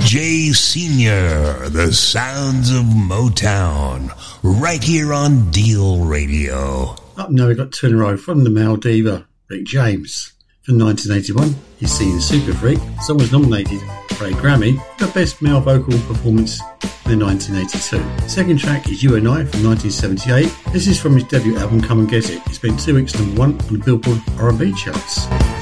J. Sr., the sounds of Motown, right here on Deal Radio. Up now we've got two in a row from the male diva, Rick James. From 1981, he's seen the Super Freak. The song was nominated for a Grammy for Best Male Vocal Performance in 1982. Second track is You and I from 1978. This is from his debut album Come and Get It. It spent 2 weeks #1 on the Billboard R&B charts.